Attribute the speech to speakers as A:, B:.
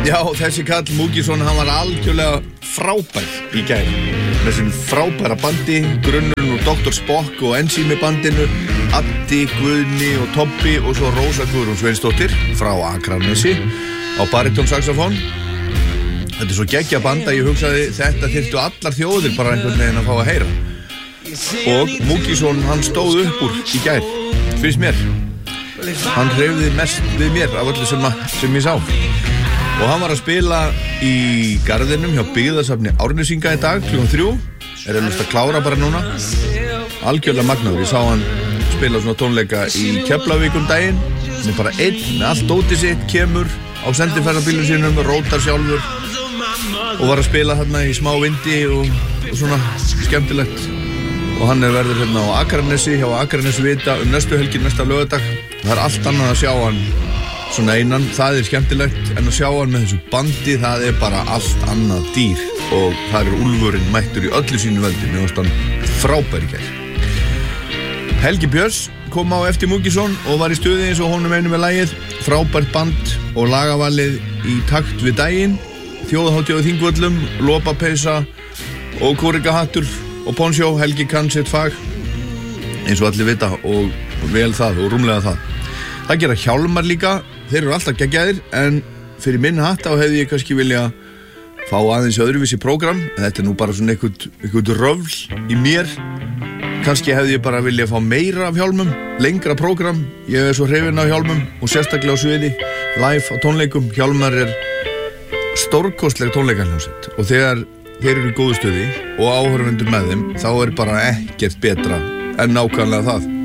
A: Já, þessi kall Múkisson, hann var algjörlega frábær í gær með sin frábæra bandi, grunnurinn og Dr. Spock og Enzími bandinu, Addi, Guðni og Tobbi og svo Rósa Guðrún Sveinsdóttir frá Akranesi á barítónsaxofón. Þetta er svo geggja banda, ég hugsaði þetta þyrftu allar þjóðir bara einhvern veginn að fá að heyra. Og Múkisson, hann stóð upp úr í gær, finnst mér. Hann hreyfði mest við mér af öllu sem ég sá. Og hann var að spila í garðinum hjá Byggðasafni Árnesinga í dag klukkan 3. Er að klára bara núna. Algjörlega magnaður. Ég sá hann spila svona tónleika í Keflavík daginn. Hann er bara einn með allt dótið sitt, kemur á sendiferðarbílum sínum, rótar sjálfur og var að spila hérna í smá vindi og svona skemmtilegt. Og hann verður hérna á Akranesi hjá Akranesi Vita næstu helgi, næsta laugardag. Það er allt annað að sjá hann svona einan, það er skemmtilegt, en að sjá hann með þessu bandi, það er bara allt annað dýr og það er úlfurinn mættur í öllu sínu veldi, mér finnst hann frábær í gær. Helgi Björns kom á eftir Múkisson og var í stuði eins og honum einu með lagið, frábært band og lagavalið í takt við daginn, þjóðhátíð á Þingvöllum, lopapeysa og kúrikahattur og ponsjó. Helgi kann sitt fag eins og allir vita og vel það og rúmlega það. Það gera hjálmar líka, þeir eru alltaf geggjaðir, en fyrir minn hatt þá hefði ég kannski vilja fá aðeins öðruvísi prógram, en þetta er nú bara svona eitthvað röfl í mér. Kannski hefði ég bara vilja fá meira af hjálmum, lengra prógram. Ég er svo hrifinn af hjálmum og sérstaklega á sviði, live á tónleikum. Hjálmar er stórkostleg tónleikarhljómsveit og þegar þeir eru í góðu stuði og áhorfendur með þeim, þá er bara ekkert betra en nákvæmlega það.